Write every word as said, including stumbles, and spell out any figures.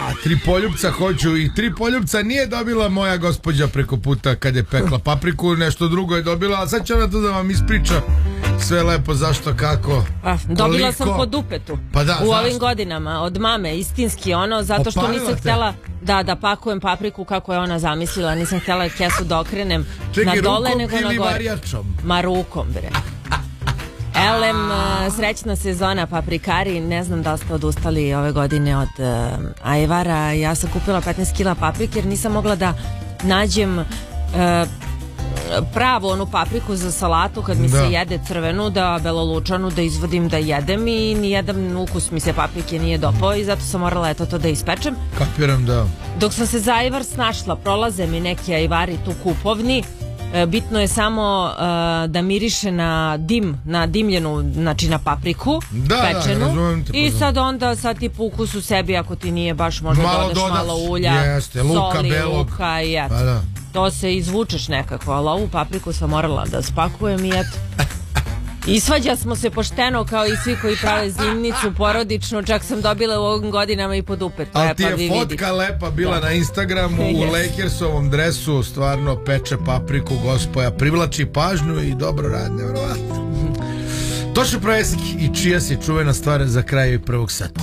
tri poljupca hoću i tri poljupca nije dobila moja gospođa preko puta kad je pekla papriku, nešto drugo je dobila, a sad će ona to da vam ispriča sve lepo zašto, kako, a, dobila sam po dupetu pa da, u zašto? Ovim godinama od mame, istinski ono, zato što Opalila nisam te? htjela da, da pakujem papriku kako je ona zamislila, nisam htjela kesu da okrenem Čekaj, na dole rukom nego na ili gore. varijačom? Ma rukom, bre. Elem, uh, srećna sezona paprikari, ne znam da li ste odustali ove godine od uh, ajvara. Ja sam kupila petnaest kila paprike jer nisam mogla da nađem uh, pravu onu papriku za salatu kad mi da. se jede crvenu, da belolučanu da izvodim da jedem i nijedan ukus mi se paprike nije dopao i zato sam morala eto to da ispečem. Kapiram, da. Dok sam se za ajvar snašla, prolaze mi neki ajvari tu kupovni. Bitno je samo uh, da miriše na dim, na dimljenu, znači na papriku, da, pečenu. Da, te, i sad onda sad ti po ukusu sebi, ako ti nije baš, možda malo dodaš dodaš, malo ulja, jeste, luka, soli, belog. luka i eto. Pa da. To se izvučeš nekako, ali ovu papriku sam morala da spakujem i eto. I svađa smo se pošteno kao i svi koji prave zimnicu porodičnu, čak sam dobila u ovim godinama i po dupetu. Ali ti je pa fotka vidite. lepa bila da. Na Instagramu u yes. Lakersovom dresu, stvarno peče papriku, gospoja, privlači pažnju i dobro radi, nevjerovatno. Toša Projeski i čija si čuvena stvar za kraj prvog sata.